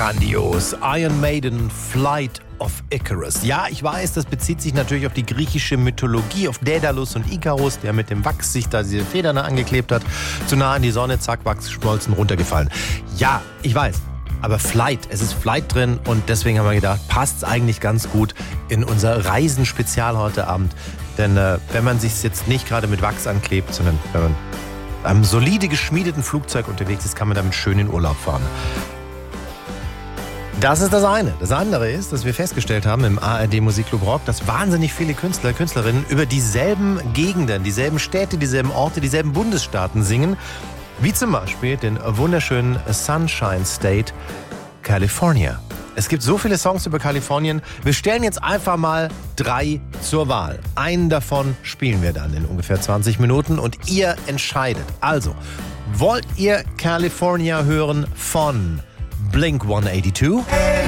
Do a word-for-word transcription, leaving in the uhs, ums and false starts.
Grandios. Iron Maiden, Flight of Icarus. Ja, ich weiß, das bezieht sich natürlich auf die griechische Mythologie, auf Daedalus und Ikarus, der mit dem Wachs sich da diese Federn angeklebt hat. Zu nah an die Sonne, zack, Wachsschmolzen, runtergefallen. Ja, ich weiß. Aber Flight, es ist Flight drin und deswegen haben wir gedacht, passt es eigentlich ganz gut in unser Reisenspezial heute Abend. Denn äh, wenn man sich jetzt nicht gerade mit Wachs anklebt, sondern wenn man einem solide geschmiedeten Flugzeug unterwegs ist, kann man damit schön in Urlaub fahren. Das ist das eine. Das andere ist, dass wir festgestellt haben im A R D Musikclub Rock, dass wahnsinnig viele Künstler, Künstlerinnen über dieselben Gegenden, dieselben Städte, dieselben Orte, dieselben Bundesstaaten singen. Wie zum Beispiel den wunderschönen Sunshine State, California. Es gibt so viele Songs über Kalifornien. Wir stellen jetzt einfach mal drei zur Wahl. Einen davon spielen wir dann in ungefähr zwanzig Minuten und ihr entscheidet. Also, wollt ihr California hören von Blink hundertzweiundachtzig?